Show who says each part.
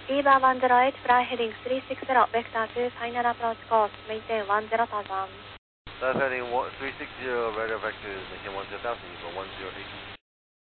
Speaker 1: EVA 108, fly heading 360, vector 2, final approach course, maintain 10,000.
Speaker 2: That's heading 360, radar vector is maintain 10,000, for 108.